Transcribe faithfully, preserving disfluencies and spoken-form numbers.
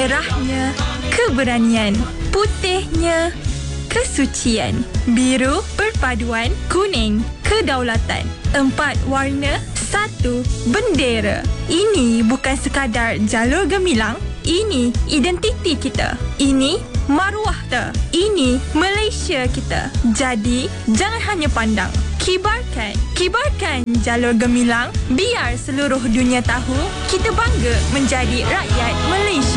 Merahnya keberanian, putihnya kesucian, biru perpaduan, kuning kedaulatan. Empat warna, satu bendera. Ini bukan sekadar jalur gemilang, ini identiti kita. Ini maruah kita. Ini Malaysia kita. Jadi, jangan hanya pandang. Kibarkan. Kibarkan jalur gemilang. Biar seluruh dunia tahu kita bangga menjadi rakyat Malaysia.